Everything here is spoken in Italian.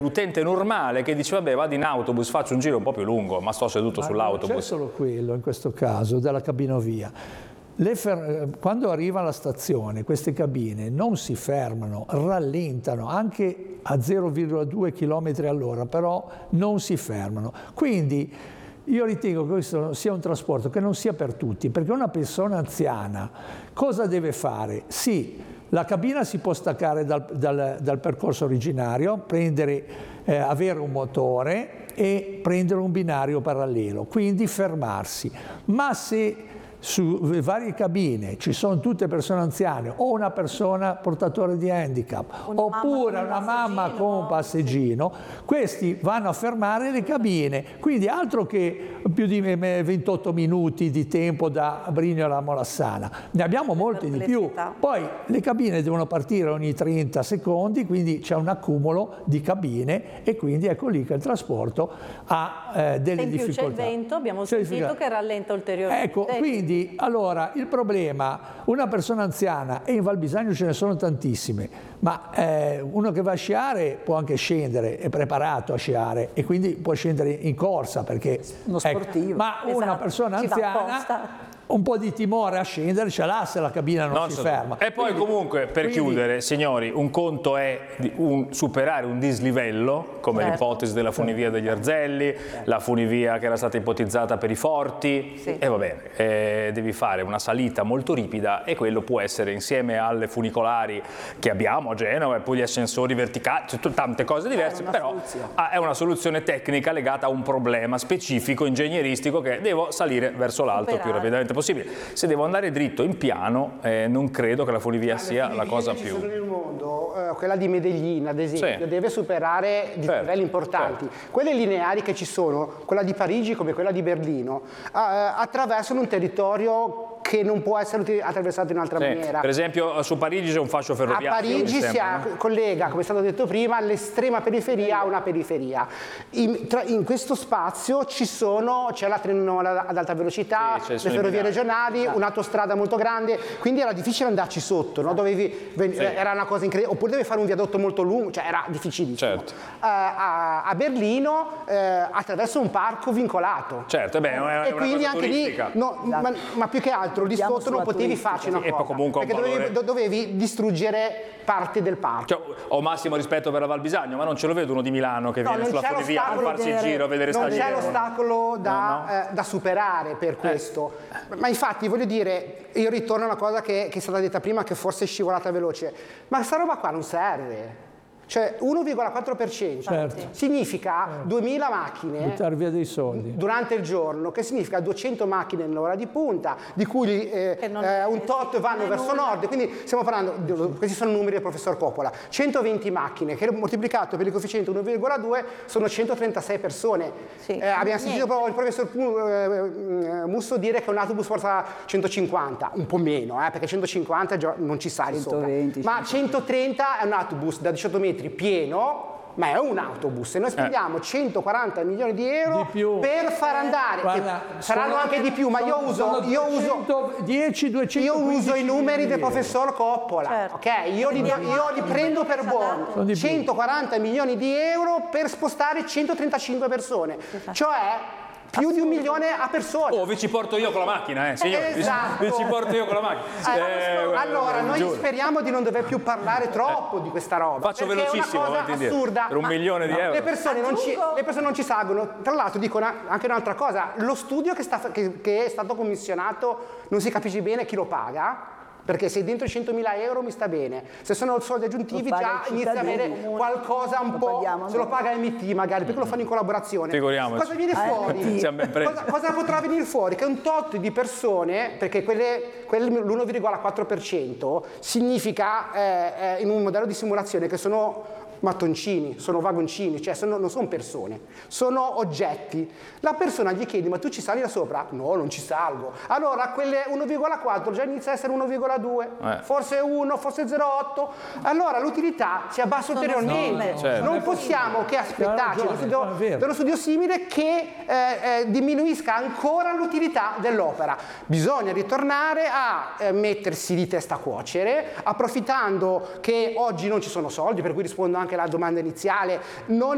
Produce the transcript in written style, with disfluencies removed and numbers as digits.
l'utente normale che dice vabbè vado in autobus, faccio un giro un po' più lungo, ma sto seduto sull'autobus. Non c'è solo quello in questo caso della cabinovia. Quando arriva alla stazione queste cabine non si fermano, rallentano anche a 0,2 km all'ora, però non si fermano. Quindi io ritengo che questo sia un trasporto che non sia per tutti, perché una persona anziana cosa deve fare? Sì, la cabina si può staccare dal percorso originario, avere un motore e prendere un binario parallelo, quindi fermarsi. Ma se su varie cabine ci sono tutte persone anziane o una persona portatore di handicap oppure una mamma con un passeggino, questi vanno a fermare le cabine, quindi altro che più di 28 minuti di tempo da Brignola a Molassana, ne abbiamo molti di più. Poi le cabine devono partire ogni 30 secondi, quindi c'è un accumulo di cabine e quindi ecco lì che il trasporto ha delle difficoltà. C'è il vento, abbiamo sentito che rallenta ulteriormente. Ecco, quindi allora il problema, una persona anziana, e in Val Bisagno ce ne sono tantissime, ma uno che va a sciare può anche scendere, è preparato a sciare e quindi può scendere in corsa perché uno sportivo. Ma una persona anziana un po' di timore a scendere ce l'ha se la cabina non si ferma. E poi comunque per chiudere, signori, un conto è superare un dislivello, come l'ipotesi della funivia degli Arzelli, la funivia che era stata ipotizzata per i Forti, e va bene, devi fare una salita molto ripida e quello può essere insieme alle funicolari che abbiamo a Genova e poi gli ascensori verticali, tante cose diverse, però è una soluzione tecnica legata a un problema specifico, ingegneristico, che devo salire verso l'alto più rapidamente possibile. Se devo andare dritto in piano, non credo che la funivia sia la cosa più. Nel mondo, quella di Medellin, ad esempio, deve superare livelli importanti. Quelle lineari che ci sono, quella di Parigi come quella di Berlino, attraversano un territorio che non può essere attraversato in altra maniera. Per esempio su Parigi c'è un fascio ferroviario. A Parigi si collega, come è stato detto prima, l'estrema periferia a una periferia. In questo spazio c'è la treno ad alta velocità, le ferrovie regionali, un'autostrada molto grande, quindi era difficile andarci sotto, no? Era una cosa incredibile, oppure dovevi fare un viadotto molto lungo, cioè era difficilissimo. A Berlino attraverso un parco vincolato. E quindi anche lì, ma più che altro lì sotto non potevi farci una cosa, perché dovevi distruggere parte del parco. Ho massimo rispetto per la Val Bisagno, ma non ce lo vedo uno di Milano che viene sulla funivia a farsi il giro a vedere non stagioni. Non c'è l'ostacolo da superare per questo. Ma infatti voglio dire, io ritorno a una cosa che è stata detta prima, che forse è scivolata veloce, ma questa roba qua non serve. Cioè 1,4% significa 2000 macchine buttare via dei soldi durante il giorno, che significa 200 macchine nell'ora di punta, di cui un tot vanno verso nord, quindi stiamo parlando, questi sono numeri del professor Coppola, 120 macchine che moltiplicato per il coefficiente 1,2 sono 136 persone. Abbiamo sentito proprio il professor Musso dire che un autobus porta 150, un po' meno, perché 150 già non ci sali 120, sopra, ma 130 è un autobus da 18 metri pieno, ma è un autobus e noi spendiamo 140 milioni di euro per far andare, saranno anche di più, ma io uso i numeri del professor Coppola, ok? Io li prendo per buoni, 140 milioni di euro per spostare 135 persone, cioè più di 1 milione a persona. Vi ci porto io con la macchina, signori. Esatto. Vi ci porto io con la macchina. Allora, noi speriamo di non dover più parlare troppo di questa roba. Faccio velocissimo, è una cosa assurda. Per 1 milione di euro. Le persone non ci salgono. Tra l'altro dico anche un'altra cosa. Lo studio che è stato commissionato non si capisce bene chi lo paga. Perché se dentro i 100.000 euro mi sta bene, se sono soldi aggiuntivi già inizia a avere qualcosa un po', se lo paga MT magari, perché lo fanno in collaborazione. Figuriamoci. Cosa viene fuori? Cosa potrà venire fuori? Che un tot di persone, perché l'1,4% significa in un modello di simulazione che sono mattoncini, sono vagoncini, cioè non sono persone, sono oggetti. La persona gli chiede: ma tu ci sali da sopra? No, non ci salgo. Allora quelle 1,4 già inizia a essere 1,2, forse 1, forse 0,8. Allora l'utilità si abbassa ulteriormente. Non possiamo che aspettarci dello studio simile che diminuisca ancora l'utilità dell'opera. Bisogna ritornare a mettersi di testa a cuocere, approfittando che oggi non ci sono soldi, per cui rispondo anche alla domanda iniziale, non